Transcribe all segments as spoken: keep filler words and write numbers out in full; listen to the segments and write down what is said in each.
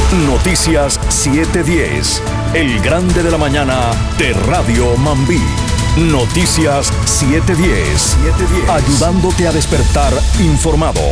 Noticias siete diez, el grande de la mañana de Radio Mambí. Noticias siete diez, ayudándote a despertar informado.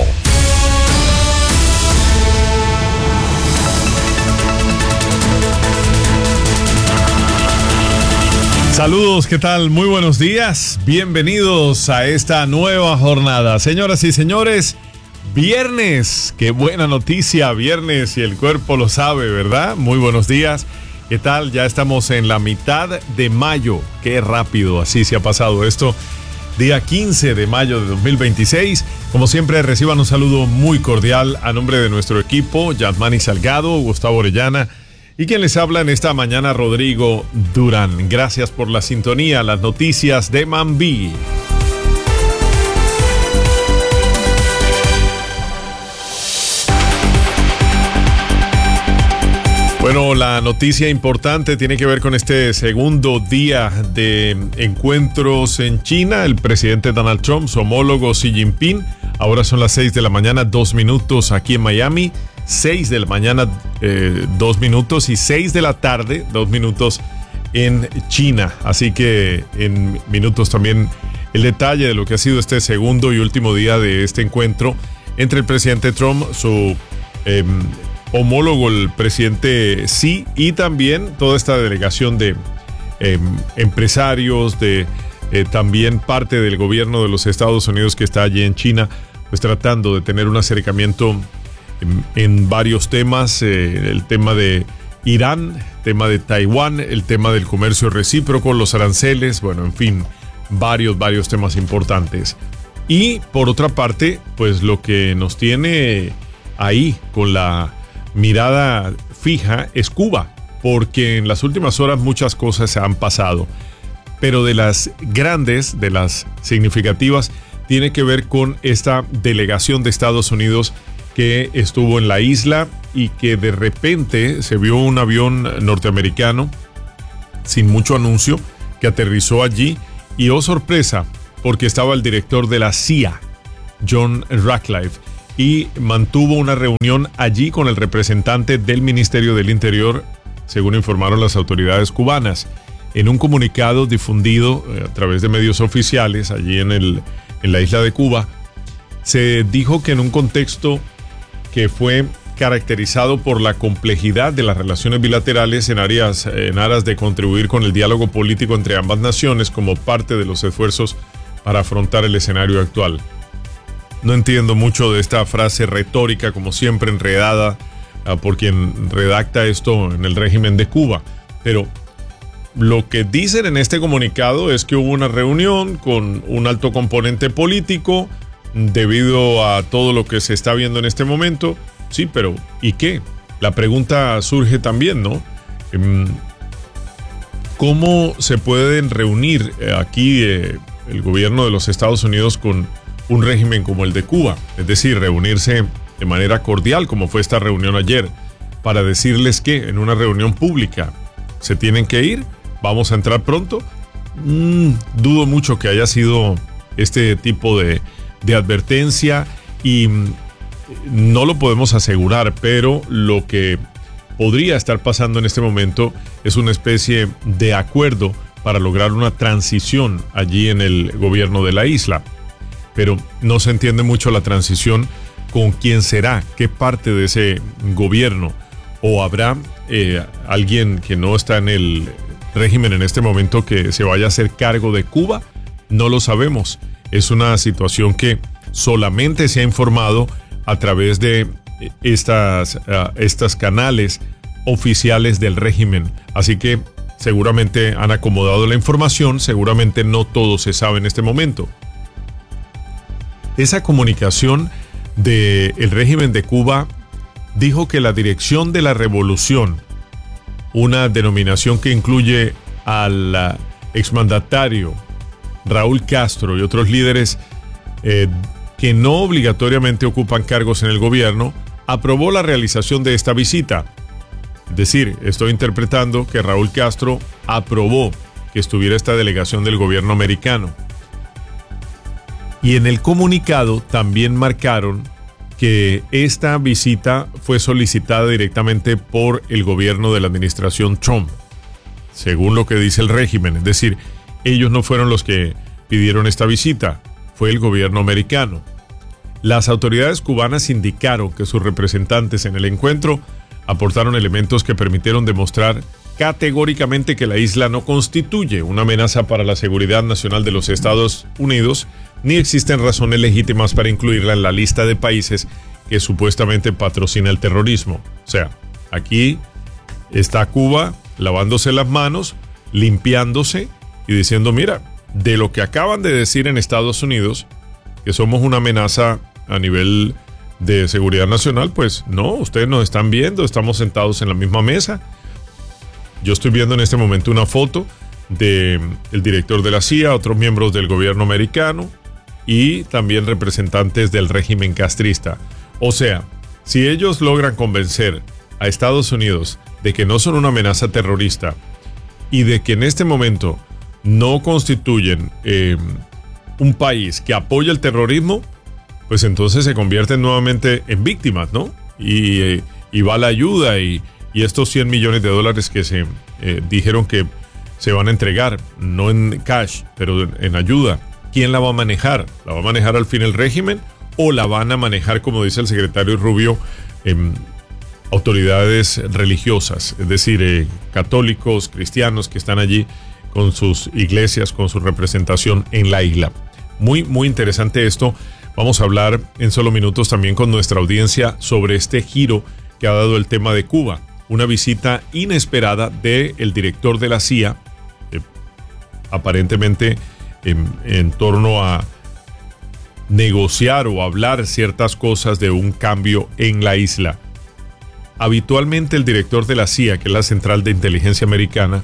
Saludos, ¿qué tal? Muy buenos días. Bienvenidos a esta nueva jornada. Señoras y señores, viernes. Qué buena noticia, viernes, y el cuerpo lo sabe, ¿verdad? Muy buenos días. ¿Qué tal? Ya estamos en la mitad de mayo. Qué rápido, así se ha pasado esto. Día quince de mayo de dos mil veintiséis. Como siempre, reciban un saludo muy cordial a nombre de nuestro equipo, Yasmani Salgado, Gustavo Orellana, y quien les habla en esta mañana, Rodrigo Durán. Gracias por la sintonía, las noticias de Mambí. Bueno, la noticia importante tiene que ver con este segundo día de encuentros en China. El presidente Donald Trump, su homólogo Xi Jinping. Ahora son las seis de la mañana, dos minutos aquí en Miami. seis de la mañana, eh, dos minutos, y seis de la tarde, dos minutos en China. Así que en minutos también el detalle de lo que ha sido este segundo y último día de este encuentro entre el presidente Trump, su eh, homólogo, el presidente Xi, y también toda esta delegación de eh, empresarios, de eh, también parte del gobierno de los Estados Unidos que está allí en China, pues tratando de tener un acercamiento En, en varios temas, eh, el tema de Irán, el tema de Taiwán, el tema del comercio recíproco, los aranceles, bueno, en fin, varios, varios temas importantes. Y por otra parte, pues lo que nos tiene ahí con la mirada fija es Cuba, porque en las últimas horas muchas cosas se han pasado, pero de las grandes, de las significativas, tiene que ver con esta delegación de Estados Unidos que estuvo en la isla y que de repente se vio un avión norteamericano sin mucho anuncio que aterrizó allí, y oh sorpresa, porque estaba el director de la C I A, John Ratcliffe, y mantuvo una reunión allí con el representante del Ministerio del Interior, según informaron las autoridades cubanas. En un comunicado difundido a través de medios oficiales allí en, el, en la isla de Cuba, se dijo que en un contexto que fue caracterizado por la complejidad de las relaciones bilaterales en áreas, en aras de contribuir con el diálogo político entre ambas naciones como parte de los esfuerzos para afrontar el escenario actual. No entiendo mucho de esta frase retórica, como siempre enredada uh, por quien redacta esto en el régimen de Cuba, pero lo que dicen en este comunicado es que hubo una reunión con un alto componente político debido a todo lo que se está viendo en este momento. Sí, pero ¿y qué? La pregunta surge también, ¿no? ¿Cómo se pueden reunir aquí eh, el gobierno de los Estados Unidos con un régimen como el de Cuba? Es decir, reunirse de manera cordial, como fue esta reunión ayer, para decirles que en una reunión pública se tienen que ir, vamos a entrar pronto. Mm, dudo mucho que haya sido este tipo de de advertencia, y no lo podemos asegurar, pero lo que podría estar pasando en este momento es una especie de acuerdo para lograr una transición allí en el gobierno de la isla, pero no se entiende mucho la transición, con quién será, qué parte de ese gobierno, o habrá eh, alguien que no está en el régimen en este momento que se vaya a hacer cargo de Cuba. No lo sabemos. Es una situación que solamente se ha informado a través de estas, uh, estas canales oficiales del régimen. Así que seguramente han acomodado la información, seguramente no todo se sabe en este momento. Esa comunicación del régimen de Cuba dijo que la Dirección de la Revolución, una denominación que incluye al uh, exmandatario Raúl Castro y otros líderes eh, que no obligatoriamente ocupan cargos en el gobierno, aprobó la realización de esta visita. Es decir, estoy interpretando que Raúl Castro aprobó que estuviera esta delegación del gobierno americano. Y en el comunicado también marcaron que esta visita fue solicitada directamente por el gobierno de la administración Trump, según lo que dice el régimen. Es decir, ellos no fueron los que pidieron esta visita, fue el gobierno americano. Las autoridades cubanas indicaron que sus representantes en el encuentro aportaron elementos que permitieron demostrar categóricamente que la isla no constituye una amenaza para la seguridad nacional de los Estados Unidos, ni existen razones legítimas para incluirla en la lista de países que supuestamente patrocina el terrorismo. O sea, aquí está Cuba lavándose las manos, limpiándose y diciendo, mira, de lo que acaban de decir en Estados Unidos, que somos una amenaza a nivel de seguridad nacional, pues no, ustedes nos están viendo, estamos sentados en la misma mesa. Yo estoy viendo en este momento una foto del director de la C I A, otros miembros del gobierno americano y también representantes del régimen castrista. O sea, si ellos logran convencer a Estados Unidos de que no son una amenaza terrorista y de que en este momento no constituyen eh, un país que apoya el terrorismo, pues entonces se convierten nuevamente en víctimas, ¿no? Y, eh, y va la ayuda y... Y estos cien millones de dólares que se eh, dijeron que se van a entregar, no en cash, pero en, en ayuda, ¿quién la va a manejar? ¿La va a manejar al fin el régimen o la van a manejar, como dice el secretario Rubio, eh, autoridades religiosas? Es decir, eh, católicos, cristianos que están allí con sus iglesias, con su representación en la isla. Muy, muy interesante esto. Vamos a hablar en solo minutos también con nuestra audiencia sobre este giro que ha dado el tema de Cuba. Una visita inesperada del director de la C I A, eh, aparentemente en, en torno a negociar o hablar ciertas cosas de un cambio en la isla. Habitualmente el director de la C I A, que es la Central de Inteligencia Americana,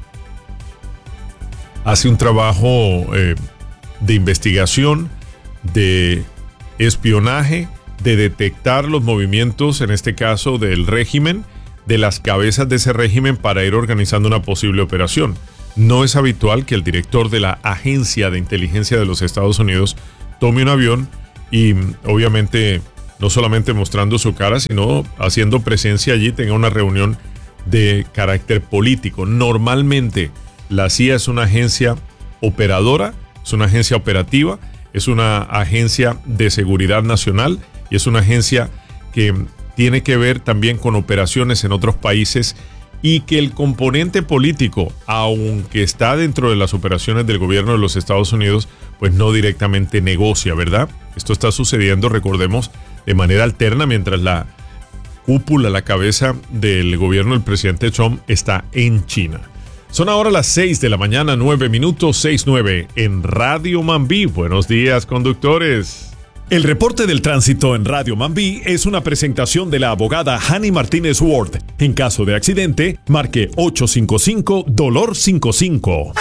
hace un trabajo eh, de investigación, de espionaje, de detectar los movimientos, en este caso del régimen, de las cabezas de ese régimen para ir organizando una posible operación. No es habitual que el director de la Agencia de Inteligencia de los Estados Unidos tome un avión y obviamente no solamente mostrando su cara, sino haciendo presencia allí, tenga una reunión de carácter político. Normalmente la C I A es una agencia operadora, es una agencia operativa, es una agencia de seguridad nacional y es una agencia que tiene que ver también con operaciones en otros países y que el componente político, aunque está dentro de las operaciones del gobierno de los Estados Unidos, pues no directamente negocia, ¿verdad? Esto está sucediendo, recordemos, de manera alterna mientras la cúpula, la cabeza del gobierno del presidente Trump está en China. Son ahora las seis de la mañana, nueve minutos, seis nueve en Radio Mambí. Buenos días, conductores. El reporte del tránsito en Radio Mambí es una presentación de la abogada Hani Martínez Ward. En caso de accidente, marque ocho cinco cinco, dolor cinco cinco.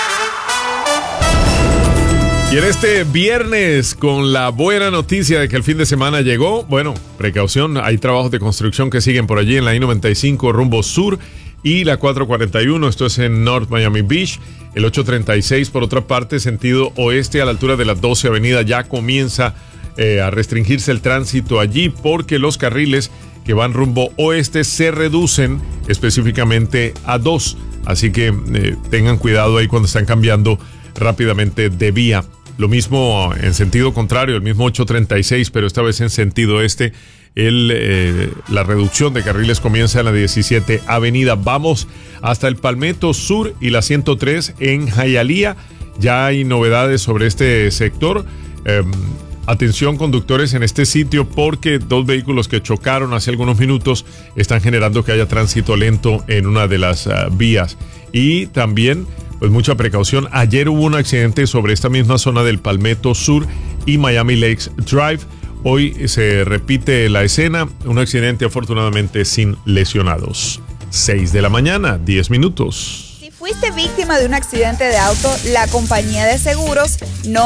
Y en este viernes, con la buena noticia de que el fin de semana llegó, bueno, precaución, hay trabajos de construcción que siguen por allí en la I noventa y cinco rumbo sur y la cuatrocientos cuarenta y uno, esto es en North Miami Beach. El ochocientos treinta y seis, por otra parte, sentido oeste a la altura de la doce avenida, ya comienza Eh, a restringirse el tránsito allí porque los carriles que van rumbo oeste se reducen específicamente a dos. Así que eh, tengan cuidado ahí cuando están cambiando rápidamente de vía. Lo mismo en sentido contrario, el mismo ochocientos treinta y seis, pero esta vez en sentido este. El, eh, la reducción de carriles comienza en la diecisiete avenida. Vamos hasta el Palmetto Sur y la ciento tres en Hialeah. Ya hay novedades sobre este sector. Eh, Atención, conductores, en este sitio porque dos vehículos que chocaron hace algunos minutos están generando que haya tránsito lento en una de las uh, vías. Y también, pues mucha precaución. Ayer hubo un accidente sobre esta misma zona del Palmetto Sur y Miami Lakes Drive. Hoy se repite la escena, un accidente afortunadamente sin lesionados. seis de la mañana, diez minutos. Si fuiste víctima de un accidente de auto, la compañía de seguros no